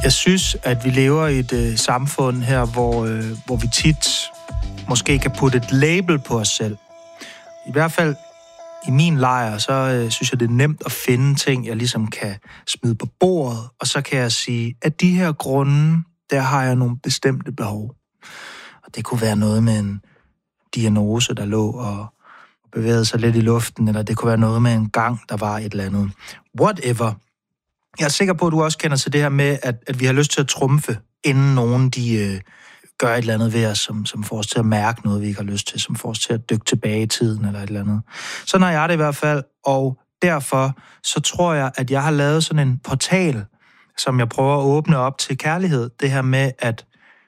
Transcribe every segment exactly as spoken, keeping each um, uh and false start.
Jeg synes, at vi lever i et øh, samfund her, hvor, øh, hvor vi tit måske kan putte et label på os selv. I hvert fald i min lejr, så øh, synes jeg, det er nemt at finde ting, jeg ligesom kan smide på bordet, og så kan jeg sige, at de her grunde, der har jeg nogle bestemte behov. Og det kunne være noget med en diagnose, der lå og bevægede sig lidt i luften, eller det kunne være noget med en gang, der var et eller andet. Whatever. Jeg er sikker på, at du også kender til det her med, at, at vi har lyst til at trumfe, inden nogen de øh, gør et eller andet ved os, som, som får os til at mærke noget, vi ikke har lyst til, som får os til at dykke tilbage i tiden, eller et eller andet. Sådan har jeg det i hvert fald, og derfor så tror jeg, at jeg har lavet sådan en portal, som jeg prøver at åbne op til kærlighed. Det her med, at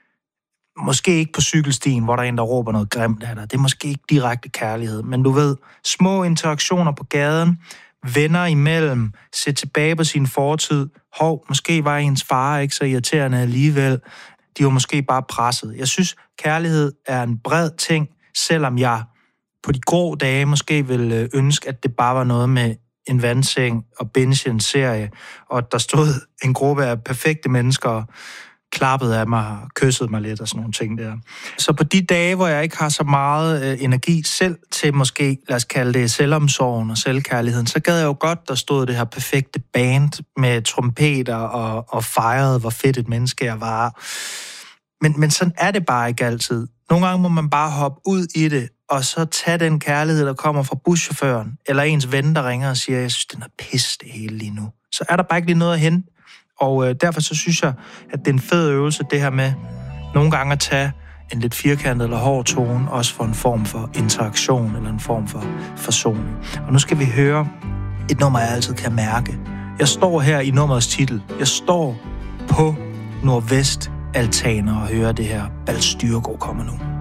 måske ikke på cykelstien, hvor der er en, der råber noget grimt af dig. Det er måske ikke direkte kærlighed, men du ved, små interaktioner på gaden, venner imellem, se tilbage på sin fortid. Hov, måske var ens far ikke så irriterende alligevel. De var måske bare presset. Jeg synes, kærlighed er en bred ting, selvom jeg på de grå dage måske ville ønske, at det bare var noget med en vandseng og binge en serie, og der stod en gruppe af perfekte mennesker, klappede af mig, kyssede mig lidt og sådan nogle ting der. Så på de dage, hvor jeg ikke har så meget øh, energi selv til måske, lad os kalde det selvomsorgen og selvkærligheden, så gad jeg jo godt, der stod det her perfekte band med trompeter og, og fejrede, hvor fedt et menneske jeg var. Men, men sådan er det bare ikke altid. Nogle gange må man bare hoppe ud i det, og så tage den kærlighed, der kommer fra buschaufføren, eller ens ven, der ringer og siger, jeg synes, det er pis det hele lige nu. Så er der bare ikke lige noget at hente. Og øh, derfor så synes jeg, at det er en fed øvelse, det her med nogle gange at tage en lidt firkantet eller hård tone, også for en form for interaktion eller en form for forsoning. Og nu skal vi høre et nummer, jeg altid kan mærke. Jeg står her i nummerets titel. Jeg står på Nordvest Altaner og hører det her Balstyrgo kommer nu.